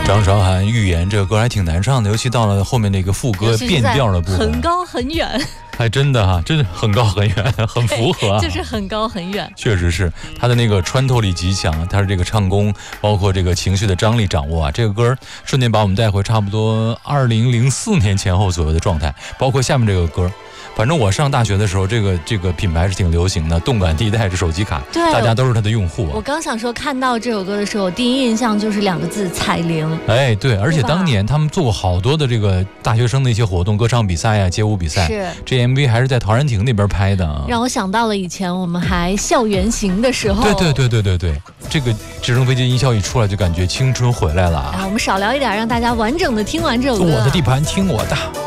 张韶涵预言这个歌还挺难唱的，尤其到了后面那个副歌变调的部分， 很高很远， 还真的哈，真是很高很远，很符合啊， 就是很高很远， 确实是他的那个穿透力极强，他的这个唱功，包括这个情绪的张力掌握啊，这个歌瞬间把我们带回差不多2004年前后左右的状态，包括下面这个歌。反正我上大学的时候，这个品牌是挺流行的，动感地带是手机卡， 对， 大家都是它的用户啊。 我刚想说，看到这首歌的时候，第一印象就是2个字：彩铃。 哎，对，而且当年他们做过好多的这个大学生的一些活动，歌唱比赛呀、街舞比赛。 是， 这 MV 还是在陶然亭那边拍的啊， 让我想到了以前我们还校园行的时候。 对，这个直升飞机音效一出来，就感觉青春回来了啊。 我们少聊一点，让大家完整的听完这首歌。 我的地盘，听我的。